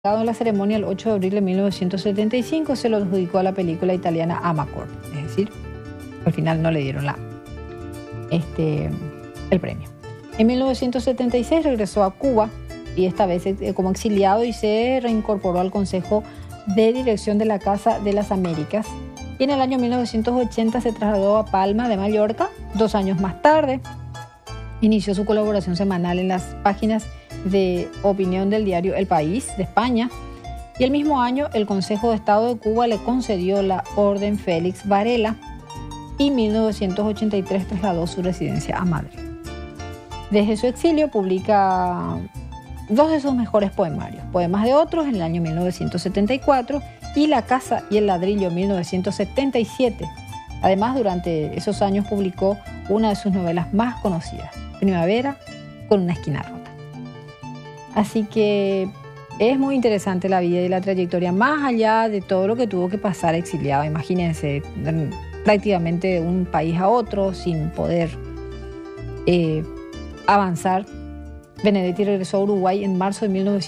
En la ceremonia el 8 de abril de 1975 se lo adjudicó a la película italiana Amarcord, es decir, al final no le dieron el premio. En 1976 regresó a Cuba y esta vez como exiliado y se reincorporó al Consejo de Dirección de la Casa de las Américas. Y en el año 1980 se trasladó a Palma de Mallorca. 2 años más tarde inició su colaboración semanal en las páginas de opinión del diario El País de España, y el mismo año el Consejo de Estado de Cuba le concedió la Orden Félix Varela y en 1983 trasladó su residencia a Madrid. Desde su exilio publica 2 de sus mejores poemarios, Poemas de otros en el año 1974 y La casa y el ladrillo en 1977. Además, durante esos años publicó una de sus novelas más conocidas, Primavera con una esquina rota. Así que es muy interesante la vida y la trayectoria, más allá de todo lo que tuvo que pasar exiliado. Imagínense, prácticamente de un país a otro, sin poder avanzar. Benedetti regresó a Uruguay en marzo de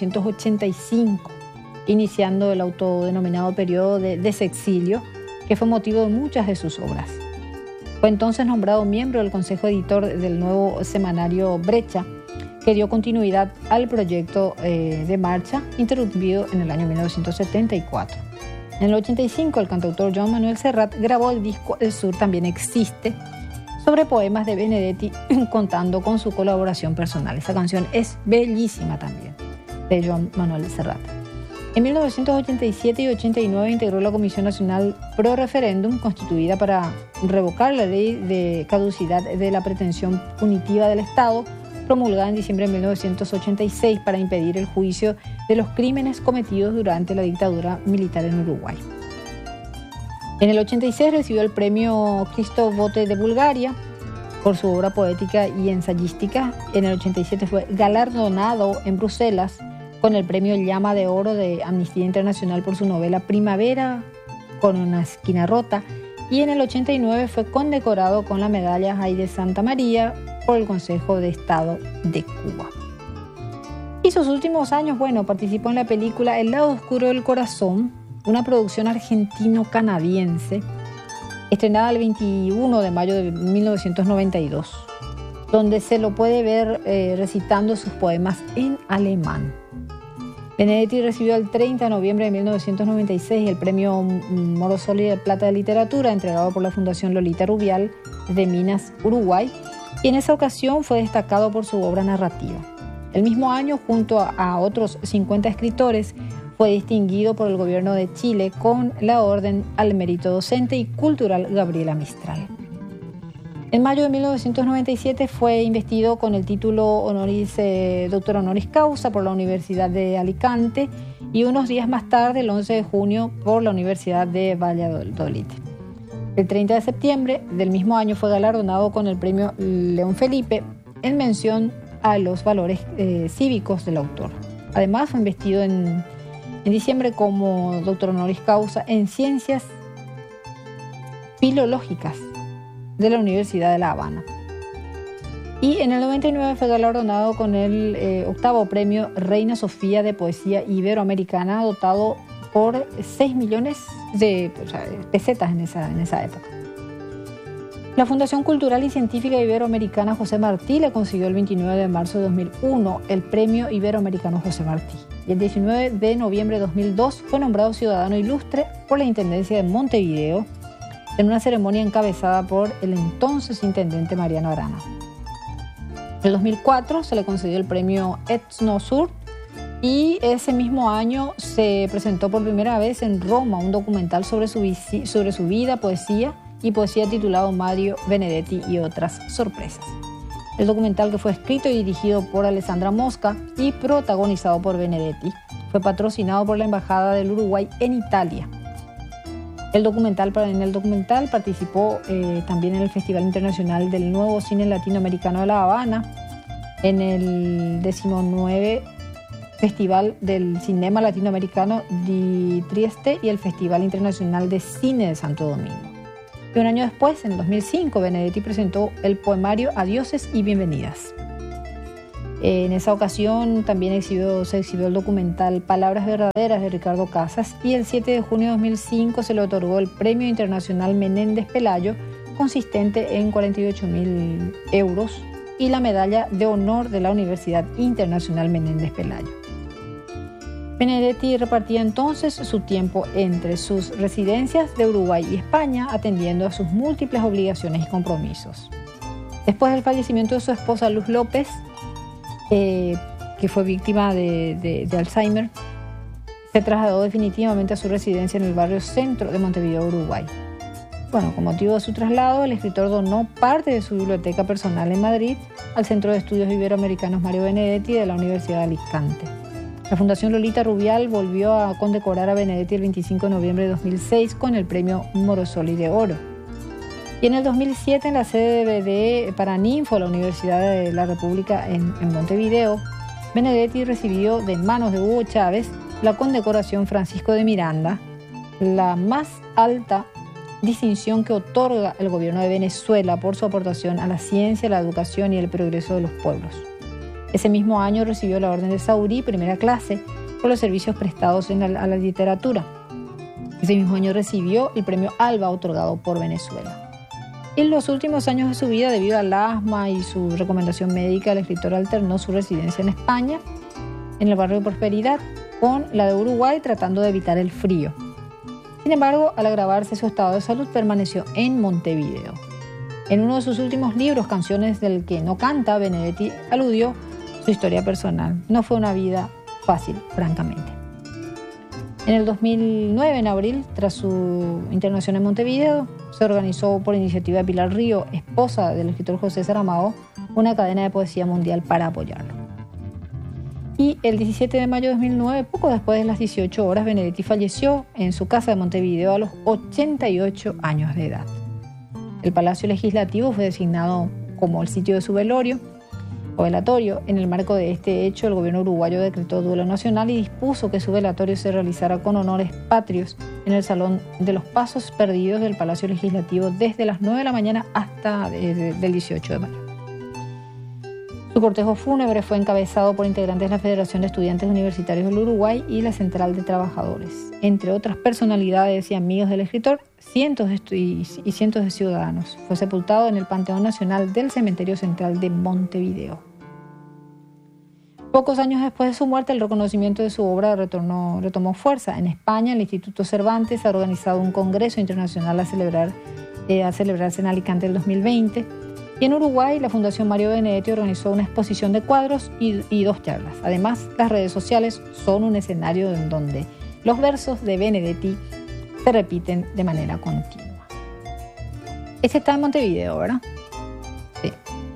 1985, iniciando el autodenominado periodo de desexilio, que fue motivo de muchas de sus obras. Fue entonces nombrado miembro del consejo editor del nuevo semanario Brecha, que dio continuidad al proyecto de marcha, interrumpido en el año 1974. En el 85, el cantautor Joan Manuel Serrat grabó el disco El Sur también existe, sobre poemas de Benedetti, contando con su colaboración personal. Esa canción es bellísima también, de Joan Manuel Serrat. En 1987 y 89 integró la Comisión Nacional Pro Referéndum, constituida para revocar la ley de caducidad de la pretensión punitiva del Estado, promulgada en diciembre de 1986 para impedir el juicio de los crímenes cometidos durante la dictadura militar en Uruguay. En el 86 recibió el premio Cristo Bote de Bulgaria por su obra poética y ensayística. En el 87 fue galardonado en Bruselas con el premio Llama de Oro de Amnistía Internacional por su novela Primavera con una esquina rota. Y en el 89 fue condecorado con la medalla Jaime Santa María por el Consejo de Estado de Cuba. Y sus últimos años, participó en la película El lado oscuro del corazón, una producción argentino-canadiense, estrenada el 21 de mayo de 1992, donde se lo puede ver recitando sus poemas en alemán. Benedetti recibió el 30 de noviembre de 1996 el premio Morosoli de Plata de Literatura, entregado por la Fundación Lolita Rubial de Minas, Uruguay, y en esa ocasión fue destacado por su obra narrativa. El mismo año, junto a otros 50 escritores, fue distinguido por el gobierno de Chile con la Orden al Mérito Docente y Cultural Gabriela Mistral. En mayo de 1997 fue investido con el título doctor honoris causa por la Universidad de Alicante y unos días más tarde, el 11 de junio, por la Universidad de Valladolid. El 30 de septiembre del mismo año fue galardonado con el premio León Felipe en mención a los valores cívicos del autor. Además, fue investido en diciembre como doctor honoris causa en Ciencias Filológicas de la Universidad de La Habana. Y en el 99 fue galardonado con el 8º premio Reina Sofía de Poesía Iberoamericana, dotado por 6 millones de pesetas en esa época. La Fundación Cultural y Científica Iberoamericana José Martí le consiguió el 29 de marzo de 2001 el Premio Iberoamericano José Martí. Y el 19 de noviembre de 2002 fue nombrado ciudadano ilustre por la Intendencia de Montevideo en una ceremonia encabezada por el entonces intendente Mariano Arana. En el 2004 se le concedió el premio Etnosur y ese mismo año se presentó por primera vez en Roma un documental sobre su vida, poesía titulado Mario Benedetti y otras sorpresas. El documental, que fue escrito y dirigido por Alessandra Mosca y protagonizado por Benedetti, fue patrocinado por la Embajada del Uruguay en Italia. En el documental participó también en el Festival Internacional del Nuevo Cine Latinoamericano de La Habana, en el 19 Festival del Cinema Latinoamericano de Trieste y el Festival Internacional de Cine de Santo Domingo. Y un año después, en 2005, Benedetti presentó el poemario Adioses y Bienvenidas. En esa ocasión también se exhibió el documental Palabras Verdaderas de Ricardo Casas, y el 7 de junio de 2005 se le otorgó el Premio Internacional Menéndez Pelayo, consistente en 48.000 euros, y la Medalla de Honor de la Universidad Internacional Menéndez Pelayo. Benedetti repartía entonces su tiempo entre sus residencias de Uruguay y España, atendiendo a sus múltiples obligaciones y compromisos. Después del fallecimiento de su esposa Luz López, que fue víctima de Alzheimer, se trasladó definitivamente a su residencia en el barrio Centro de Montevideo, Uruguay. Con motivo de su traslado, el escritor donó parte de su biblioteca personal en Madrid al Centro de Estudios Iberoamericanos Mario Benedetti de la Universidad de Alicante. La Fundación Lolita Rubial volvió a condecorar a Benedetti el 25 de noviembre de 2006 con el premio Morosoli de Oro. Y en el 2007, en la sede de Paraninfo, la Universidad de la República en Montevideo, Benedetti recibió de manos de Hugo Chávez la condecoración Francisco de Miranda, la más alta distinción que otorga el gobierno de Venezuela por su aportación a la ciencia, la educación y el progreso de los pueblos. Ese mismo año recibió la Orden de Saurí, primera clase, por los servicios prestados a la literatura. Ese mismo año recibió el premio Alba, otorgado por Venezuela. En los últimos años de su vida, debido al asma y su recomendación médica, el escritor alternó su residencia en España, en el barrio de Prosperidad, con la de Uruguay, tratando de evitar el frío. Sin embargo, al agravarse su estado de salud, permaneció en Montevideo. En uno de sus últimos libros, Canciones del que no canta, Benedetti aludió su historia personal. No fue una vida fácil, francamente. En el 2009, en abril, tras su internación en Montevideo, se organizó por iniciativa de Pilar Río, esposa del escritor José Saramago, una cadena de poesía mundial para apoyarlo. Y el 17 de mayo de 2009, poco después de las 18 horas, Benedetti falleció en su casa de Montevideo a los 88 años de edad. El Palacio Legislativo fue designado como el sitio de su velatorio. En el marco de este hecho, el gobierno uruguayo decretó duelo nacional y dispuso que su velatorio se realizara con honores patrios en el Salón de los Pasos Perdidos del Palacio Legislativo desde las 9 de la mañana hasta el 18 de mayo. Su cortejo fúnebre fue encabezado por integrantes de la Federación de Estudiantes Universitarios del Uruguay y la Central de Trabajadores. Entre otras personalidades y amigos del escritor, cientos de ciudadanos. Fue sepultado en el Panteón Nacional del Cementerio Central de Montevideo. Pocos años después de su muerte, el reconocimiento de su obra retomó fuerza. En España, el Instituto Cervantes ha organizado un congreso internacional a celebrarse en Alicante el 2020. Y en Uruguay, la Fundación Mario Benedetti organizó una exposición de cuadros y 2 charlas. Además, las redes sociales son un escenario en donde los versos de Benedetti se repiten de manera continua. Este está en Montevideo, ¿verdad? Sí.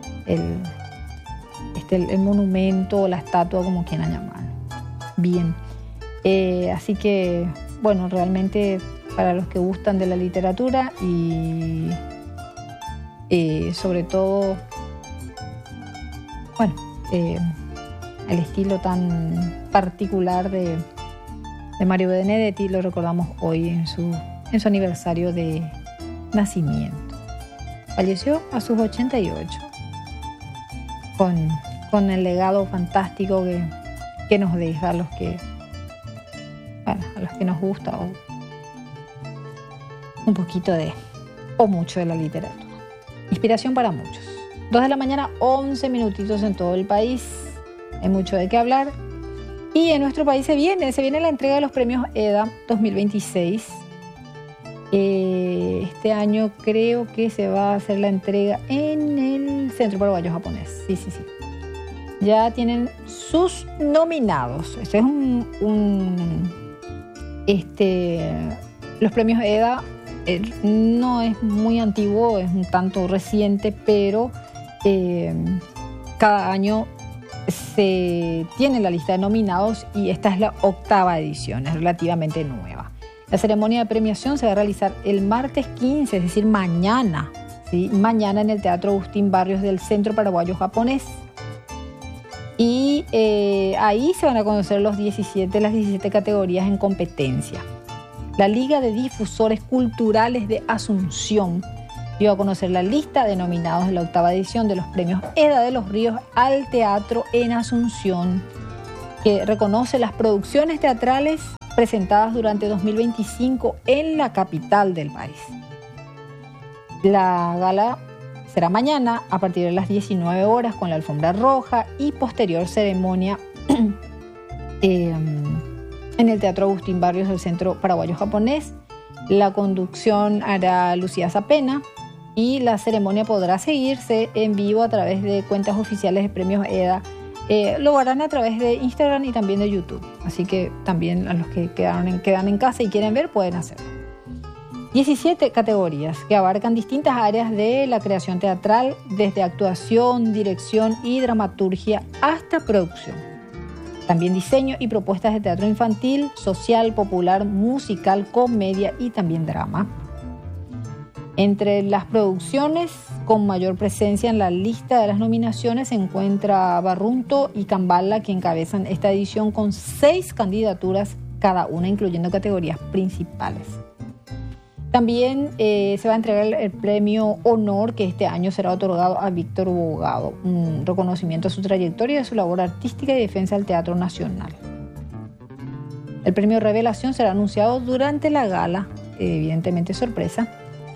El monumento, la estatua, como quieran llamarlo. Bien. Así que, realmente para los que gustan de la literatura y sobre todo, el estilo tan particular de Mario Benedetti, lo recordamos hoy en su aniversario de nacimiento. Falleció a sus 88, con el legado fantástico que nos deja a los que nos gusta un poquito o mucho de la literatura. Inspiración para muchos. 2 de la mañana, 11 minutitos en todo el país. Hay mucho de qué hablar. Y en nuestro país se viene la entrega de los premios EDA 2026. Este año creo que se va a hacer la entrega en el Centro Paraguayo Japonés. Sí. Ya tienen sus nominados. Este es los premios EDA no es muy antiguo, es un tanto reciente, pero cada año se tiene la lista de nominados y esta es la 8ª edición, es relativamente nueva. La ceremonia de premiación se va a realizar el martes 15, es decir, mañana, ¿sí? Mañana en el Teatro Agustín Barrios del Centro Paraguayo Japonés. Y ahí se van a conocer las 17 categorías en competencia. La Liga de Difusores Culturales de Asunción dio a conocer la lista de nominados de la 8ª edición de los premios EDA de los Ríos al teatro en Asunción, que reconoce las producciones teatrales presentadas durante 2025 en la capital del país. La gala será mañana a partir de las 19 horas con la alfombra roja y posterior ceremonia en el Teatro Agustín Barrios del Centro Paraguayo Japonés. La conducción hará Lucía Zapena y la ceremonia podrá seguirse en vivo a través de cuentas oficiales de Premios EDA. Lo harán a través de Instagram y también de YouTube. Así que también a los que quedan en casa y quieren ver pueden hacerlo. 17 categorías que abarcan distintas áreas de la creación teatral, desde actuación, dirección y dramaturgia hasta producción. También diseño y propuestas de teatro infantil, social, popular, musical, comedia y también drama. Entre las producciones con mayor presencia en la lista de las nominaciones se encuentra Barrunto y Cambala, que encabezan esta edición con 6 candidaturas cada una, incluyendo categorías principales. También se va a entregar el premio Honor, que este año será otorgado a Víctor Bogado, un reconocimiento a su trayectoria y a su labor artística y defensa del Teatro Nacional. El premio Revelación será anunciado durante la gala, evidentemente sorpresa.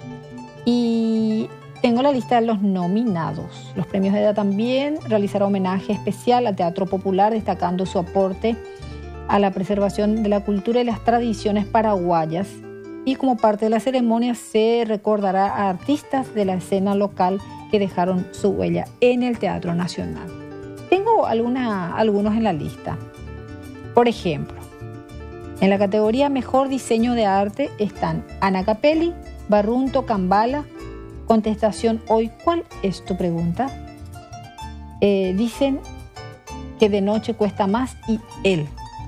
Y tengo la lista de los nominados. Los premios EDA también realizarán homenaje especial al teatro popular, destacando su aporte a la preservación de la cultura y las tradiciones paraguayas. Y como parte de la ceremonia se recordará a artistas de la escena local que dejaron su huella en el Teatro Nacional. Tengo algunos en la lista. Por ejemplo, en la categoría Mejor Diseño de Arte están Ana Capelli, Barrunto, Cambala. Contestación hoy, ¿cuál es tu pregunta? Dicen que de noche cuesta más y él.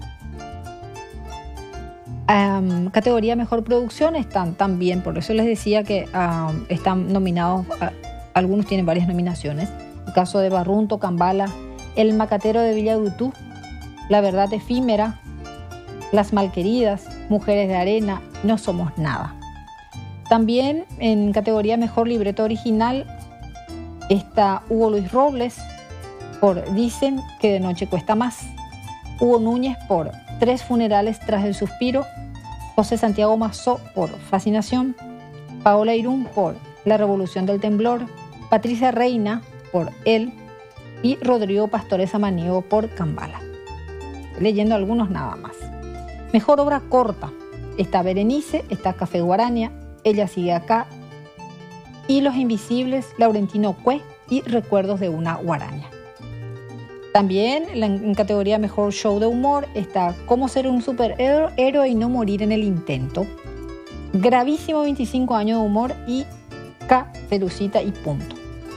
Categoría Mejor Producción están también, por eso les decía que están nominados, algunos tienen varias nominaciones. El caso de Barrunto, Cambala, El Macatero de Villa Dutú, La Verdad Efímera, Las Malqueridas, Mujeres de Arena, No Somos Nada. También en categoría Mejor Libreto Original está Hugo Luis Robles por Dicen que de noche cuesta más, Hugo Núñez por Tres funerales tras el suspiro, José Santiago Mazó por Fascinación, Paola Irún por La revolución del temblor, Patricia Reina por Él y Rodrigo Pastore Samaniego por Cambala. Leyendo algunos nada más. Mejor obra corta está Berenice, está Café Guaraña, Ella sigue acá y Los invisibles, Laurentino Cue y Recuerdos de una guaraña. También en categoría Mejor Show de Humor está Cómo ser un superhéroe y no morir en el intento, Gravísimo 25 años de humor y Pelucita y punto.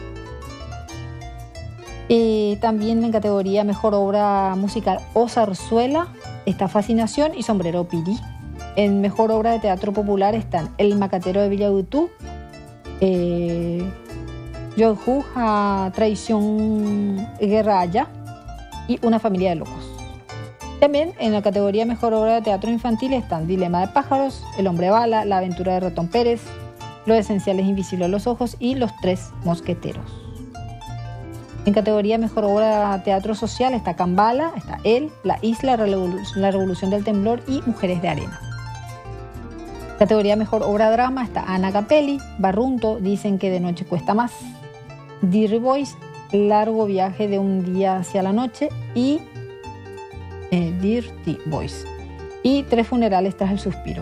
También en categoría Mejor Obra Musical o Zarzuela está Fascinación y Sombrero Pirí. En Mejor Obra de Teatro Popular están El Macatero de Villa Dutú, Yojuja, Traición, Guerra Haya y Una familia de locos. También en la categoría Mejor Obra de Teatro Infantil están Dilema de pájaros, El hombre bala, La aventura de Ratón Pérez, Lo esencial es invisible a los ojos y Los tres mosqueteros. En categoría Mejor Obra de Teatro Social está Cambala, está Él, La isla, La revolución del temblor y Mujeres de arena. Categoría Mejor Obra Drama está Ana Capelli, Barrunto, Dicen que de noche cuesta más, Dirty Boys, Largo viaje de un día hacia la noche y Dirty Boys y Tres funerales tras el suspiro.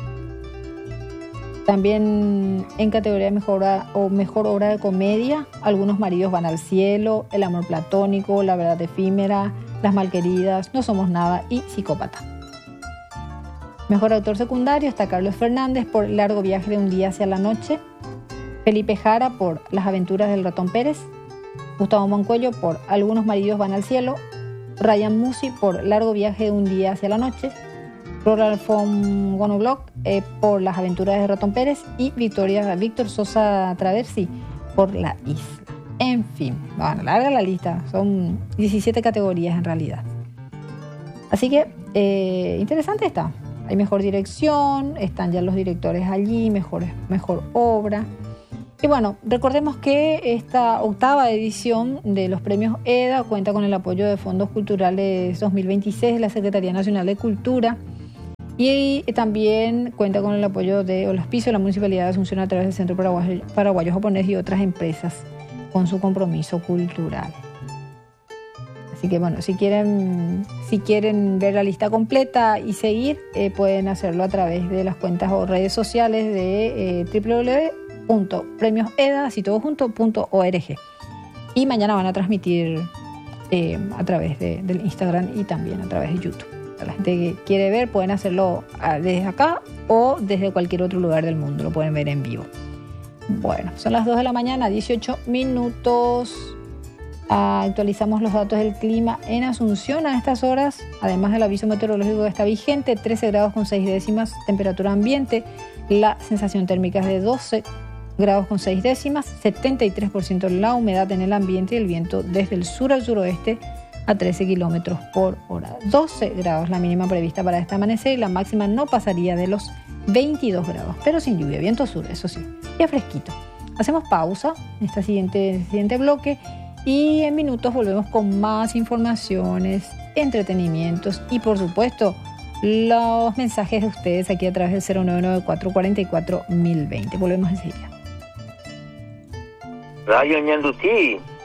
También en categoría Mejor Obra de Comedia, Algunos maridos van al cielo, El amor platónico, La verdad efímera, Las malqueridas, No somos nada y Psicópata. Mejor autor secundario está Carlos Fernández por Largo viaje de un día hacia la noche, Felipe Jara por Las aventuras del ratón Pérez, Gustavo Mancuello por Algunos maridos van al cielo, Ryan Musi por Largo viaje de un día hacia la noche, Roland von Wonoblock por Las aventuras de ratón Pérez y Víctor Sosa Traversi por La isla. En fin, bueno, larga la lista, son 17 categorías en realidad. Así que interesante está. Hay mejor dirección, están ya los directores allí, mejor obra. Y bueno, recordemos que esta 8ª edición de los premios EDA cuenta con el apoyo de Fondos Culturales 2026 de la Secretaría Nacional de Cultura y también cuenta con el apoyo de el auspicio de la Municipalidad de Asunción a través del Centro Paraguayo Japonés y otras empresas con su compromiso cultural. Así que bueno, si quieren ver la lista completa y seguir, pueden hacerlo a través de las cuentas o redes sociales de www.premioseda.org. Y mañana van a transmitir a través del Instagram y también a través de YouTube. La gente que quiere ver pueden hacerlo desde acá o desde cualquier otro lugar del mundo, lo pueden ver en vivo. Bueno, son las 2 de la mañana, 18 minutos. Actualizamos los datos del clima en Asunción a estas horas, además del aviso meteorológico que está vigente, 13 grados con 6 décimas, temperatura ambiente, la sensación térmica es de 12 grados con 6 décimas, 73% la humedad en el ambiente y el viento desde el sur al suroeste a 13 kilómetros por hora. 12 grados la mínima prevista para este amanecer y la máxima no pasaría de los 22 grados, pero sin lluvia, viento sur, eso sí, ya fresquito. Hacemos pausa en este siguiente bloque y en minutos volvemos con más informaciones, entretenimientos y por supuesto los mensajes de ustedes aquí a través del 0994-44-1020. Volvemos enseguida. Radio Ñandutí.